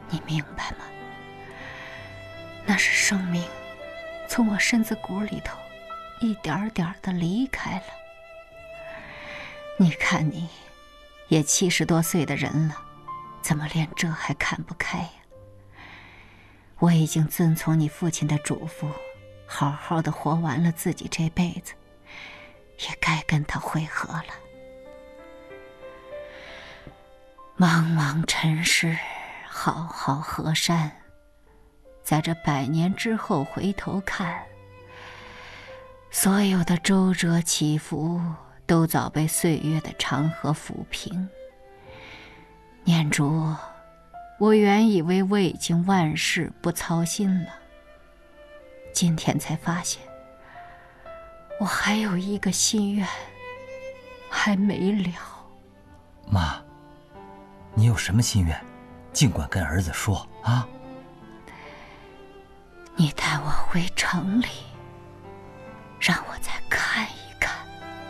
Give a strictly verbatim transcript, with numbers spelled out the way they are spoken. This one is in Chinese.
你明白吗？那是生命从我身子骨里头一点点的离开了。你看你也七十多岁的人了，怎么连这还看不开呀？我已经遵从你父亲的嘱咐，好好的活完了自己这辈子，也该跟他会合了。茫茫尘世，浩浩河山，在这百年之后回头看，所有的周折起伏都早被岁月的长河抚平。念珠，我原以为我已经万事不操心了，今天才发现我还有一个心愿还没了。 妈，你有什么心愿，尽管跟儿子说啊。 你带我回城里，让我再看